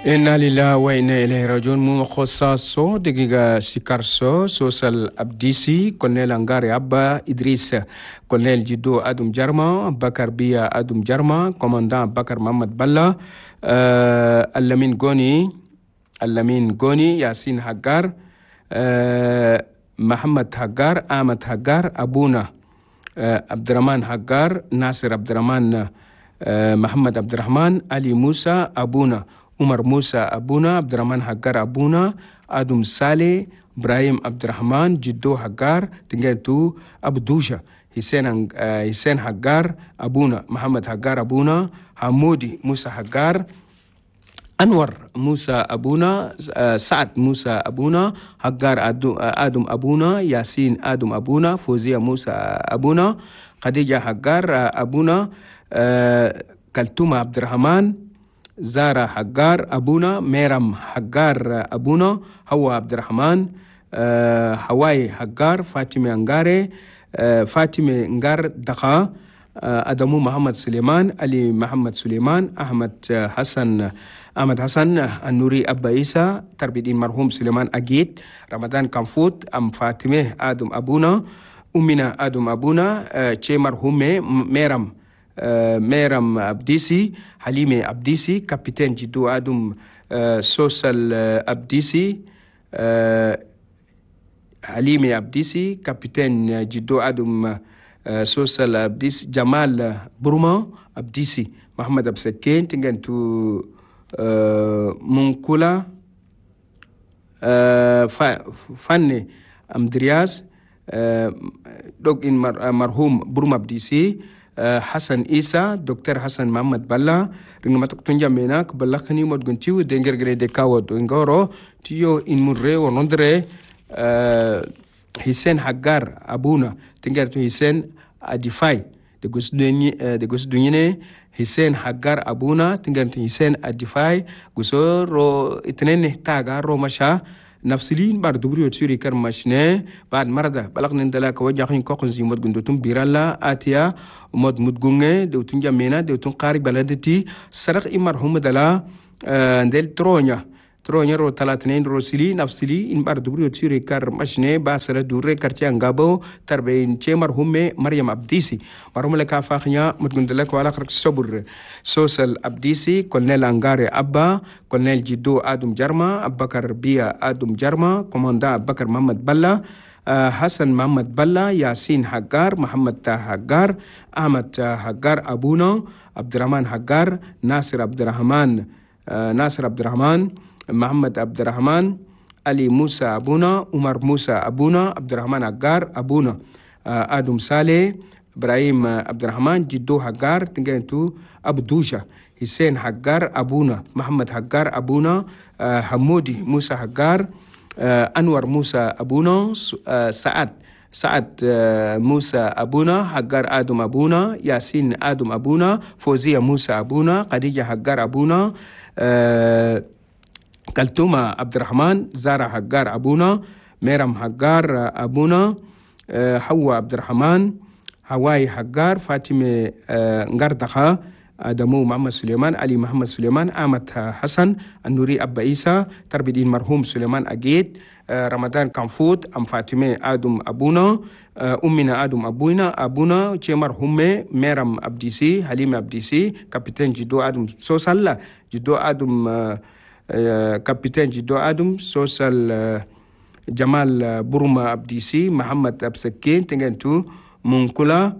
Inna lillahi wa inna ilayhi rajiun. Mu khossaso degiga sikarso social abdisi colonel angare abba Idriss colonel jiddo adum jarma bakar biya adum jarma commandant bakar Mohammed Balla alamin goni yasin hagar Muhammad hagar ahmad hagar abuna Abdurrahman hagar Nasir Abdurrahman Muhammad Abdurrahman Ali Musa abuna Umar Musa abuna Abdurrahman Hagar abuna Adum Saleh Ibrahim Abdurrahman Jiddo Hagar Tingentu Abdusha Hussein Hagar abuna Muhammad Hagar abuna Hamudi Musa Hagar Anwar Musa abuna Saad Musa abuna Hagar Adum abuna Yasin Adum abuna Fozia Musa abuna Khadija Hagar abuna Kaltuma Abdurrahman Zara Hagar abuna Meram Hagar abuna Hawa Abdurrahman Hawai Hagar Fatime Angare Fatime Ngar Dakha Adamu Muhammad Suleiman Ali Muhammad Suleiman Ahmad Hassan An-Nuri Abba Isa Tarbidin Marhum Suleiman Agit Ramadan Kamfut Am Fatime Adum abuna Umina Adum abuna Che Marhume Meram Abdisi Halime Abdisi capitaine Jiddo Adum Social Abdisi Halime Abdisi capitaine Jiddo Adum Social Abdisi Jamal Burma Abdisi Muhammad Absaken Tingentu Munkula Fanne Amdrias Dog in Marhum Burma Abdisi Hassan Isa Dr. Hassan Mohammed Balla ringmatok tunja menak balakani mod guntiu denger gre de kawo ngoro tiyo in murre onondre Hussein Hagar abuna tinger tu Hussein Adifai de gusdunyine Hussein Hagar abuna tinger tu Hussein Adifai gusoro itnene taga ro masha nafsilin bar dubri otsuri kar mashne bad marada balaknen dala ka wajahin ko khunzi mod gundotum biralla atiya mod mudgunge de tunja mena de tun qari baladati sarak imarhum dala ndel tronya ro talatnen ro sili nafsili in bar dubri otsuri kar mashne ba sara durre karti angabo tarbe in chemar humme Maryam Abdisi marumle ka fakhnya mod gundala ko ala khar sabur social Abdisi colonel angare abba colonel Jiddo Adum Jarma Abubakar Biya Adum Jarma commandant Abubakar Mohammed Balla Hassan Mohammed Balla Yasin Hagar Muhammad Hagar Ahmad Hagar abuna Abdurrahman Hagar Nasir Abdurrahman Muhammad Abdurrahman Ali Musa abuna Umar Musa abuna Abdurrahman Hagar abuna Adum Saleh Ibrahim Abdurrahman Jiddo Hagar Tingentu Abdusha Hussein Hagar abuna Muhammad Hagar abuna Hamudi Musa Hagar Anwar Musa abuna Saad Musa abuna Hagar Adum abuna Yasin Adum abuna Fozia Musa abuna Khadija Hagar abuna Kaltuma Abdurrahman Zara Hagar abuna Meram Hagar abuna Hawa Abdurrahman Hawai Hagar Fatime Ngar Dakha Adamu Muhammad Suleiman Ali Muhammad Suleiman Ahmad Hassan An-Nuri Abba Isa Tarbidin Marhum Suleiman Agit Ramadan Kamfut Am Fatime Adum abuna Ummina Adum abuna Chemar Humme Meram Abdisi Halime Abdisi capitaine Jiddo Adum Sosalla Jiddo Adum capitaine Jiddo Adum Social Jamal Burma Abdisi Muhammad Absakin Tengentu Munkula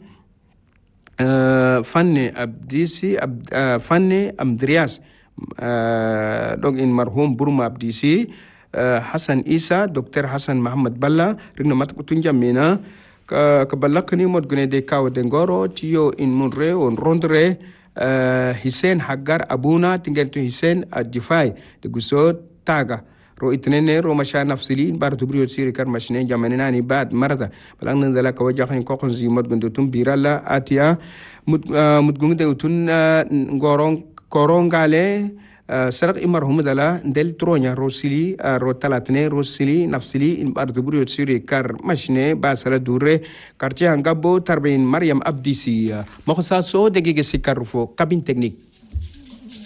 Fanne Abdisi Fanne Amdrias dog in marhum Burma Abdisi Hassan Isa Dr. Hassan Mohammed Balla ringna mat kutunja mena ka balakani mod gune de kaw de ngoro tiyo in munre on rondre Hussein Hagar abuna tingentu Hussein Adifai de guso taga ro itnene ro masha nafsili bar dubri siri kar mashne jamanina ni bad marada balang nandala ka wajahin ko khunzi mod gundu tum biralla atiya mudgunde utun korongale sarak imar humdala del tronya rosili ro talatne rosili nafsili in bar dubri siri kar mashne basara dure karti angabo tarbin Maryam Abdisi mo khasa so degi sikar fo cabine technique